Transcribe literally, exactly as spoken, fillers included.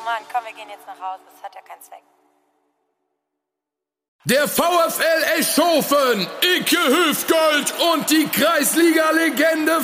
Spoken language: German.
Mann, komm, wir gehen jetzt nach Hause. Das hat ja keinen Zweck. Der VfL Eschhofen, Icke Hüftgold und die Kreisliga-Legende